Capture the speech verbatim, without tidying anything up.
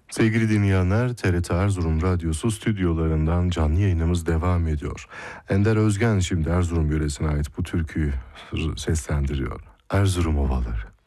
Sevgili dinleyenler, T R T Erzurum Radyosu stüdyolarından canlı yayınımız devam ediyor. Ender Özgen şimdi Erzurum yöresine ait bu türküyü seslendiriyor. Erzurum Ovaları.